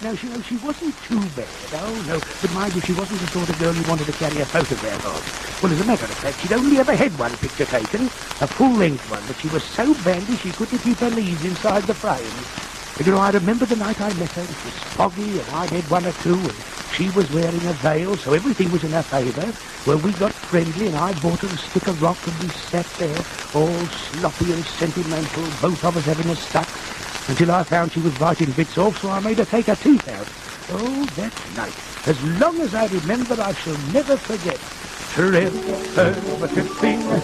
No, she wasn't too bad. Oh, no. But mind you, she wasn't the sort of girl you wanted to carry a photograph of. Well, as a matter of fact, she'd only ever had one picture taken, a full-length one, but she was so bandy she couldn't keep her leaves inside the frame. And, I remember the night I met her. It was foggy, and I'd had one or two, and she was wearing a veil, so everything was in her favour. Well, we got friendly, and I bought her a stick of rock, and we sat there, all sloppy and sentimental, both of us having a suck, until I found she was biting bits off, so I made her take her teeth out. Oh, that night, as long as I remember, I shall never forget. Trip, 15